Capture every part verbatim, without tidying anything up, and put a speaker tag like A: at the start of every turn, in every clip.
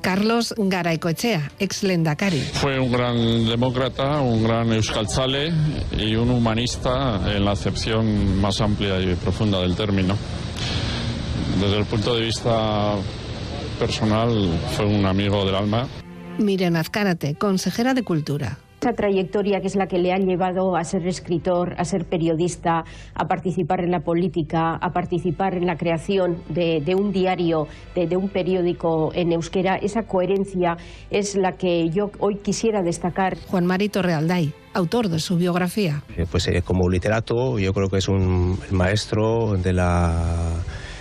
A: Carlos Garaikoetxea, ex Lehendakari.
B: Fue un gran demócrata, un gran euskaltzale y un humanista en la acepción más amplia y profunda del término. Desde el punto de vista personal, fue un amigo del alma.
A: Miren Azcárate, consejera de Cultura.
C: Esa trayectoria que es la que le ha llevado a ser escritor, a ser periodista, a participar en la política, a participar en la creación de, de un diario, de, de un periódico en euskera, esa coherencia es la que yo hoy quisiera destacar.
A: Juan Mari Torrealday, autor de su biografía.
D: Eh, pues eh, como literato yo creo que es un maestro de la,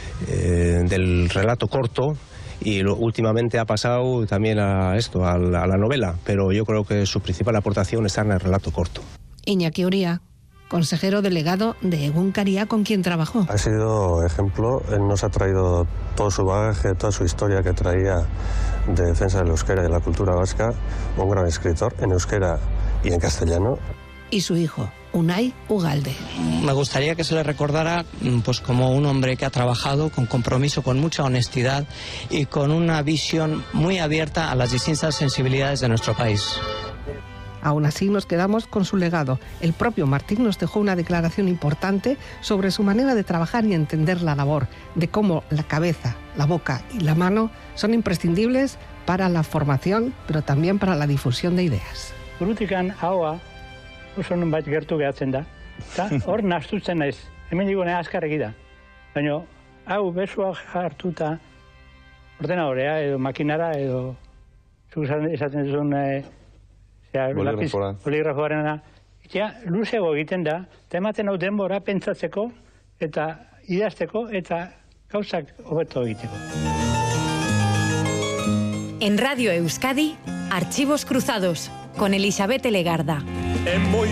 D: eh, del relato corto. Y lo, últimamente ha pasado también a esto, a la, a la novela, pero yo creo que su principal aportación está en el relato corto.
A: Iñaki Uría, consejero delegado de Egunkaria, con quien trabajó.
E: Ha sido ejemplo, él nos ha traído todo su bagaje, toda su historia que traía de defensa del euskera y de la cultura vasca, un gran escritor en euskera y en castellano.
A: Y su hijo, Unai Ugalde.
F: Me gustaría que se le recordara pues como un hombre que ha trabajado con compromiso, con mucha honestidad y con una visión muy abierta a las distintas sensibilidades de nuestro país.
A: Aún así nos quedamos con su legado. El propio Martín nos dejó una declaración importante sobre su manera de trabajar y entender la labor, de cómo la cabeza, la boca y la mano son imprescindibles para la formación, pero también para la difusión de ideas.
G: Burutikan haua oso nonbait gertu gehatzen da. Eta hor nahastutzen naiz. Hemen digo nahi azkarreki da. Baina hau besua hartuta ordenadorea edo makinara edo zuk esaten zuen eh, lapiz poligrafoarena. Eta luzego egiten da, eta ematen hau denbora pentsatzeko eta idazteko eta gauzak hobeto egiteko.
H: En Radio Euskadi, Archivos Cruzados, con Elizabeth Legarda.